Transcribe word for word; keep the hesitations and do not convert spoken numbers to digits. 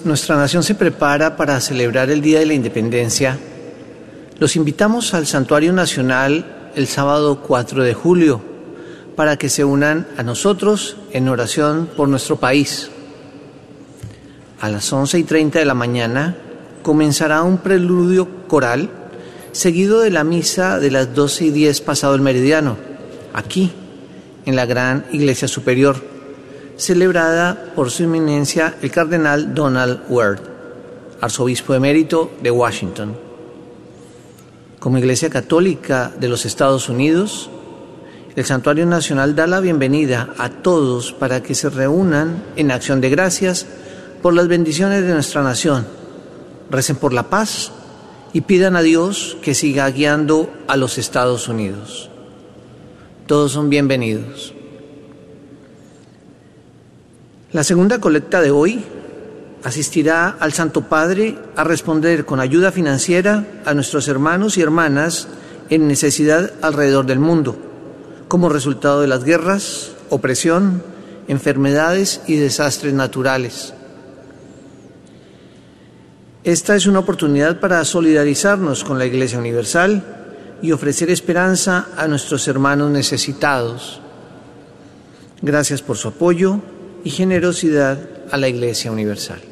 nuestra nación se prepara para celebrar el Día de la Independencia, los invitamos al Santuario Nacional el sábado cuatro de julio para que se unan a nosotros en oración por nuestro país. A las once y treinta de la mañana comenzará un preludio coral seguido de la misa de las doce y diez pasado el meridiano, aquí, en la Gran Iglesia Superior, celebrada por su eminencia el cardenal Donald Ward, arzobispo emérito de Washington. Como Iglesia Católica de los Estados Unidos, el Santuario Nacional da la bienvenida a todos para que se reúnan en acción de gracias por las bendiciones de nuestra nación, recen por la paz y pidan a Dios que siga guiando a los Estados Unidos. Todos son bienvenidos. La segunda colecta de hoy asistirá al Santo Padre a responder con ayuda financiera a nuestros hermanos y hermanas en necesidad alrededor del mundo, como resultado de las guerras, opresión, enfermedades y desastres naturales. Esta es una oportunidad para solidarizarnos con la Iglesia Universal y ofrecer esperanza a nuestros hermanos necesitados. Gracias por su apoyo y generosidad a la Iglesia Universal.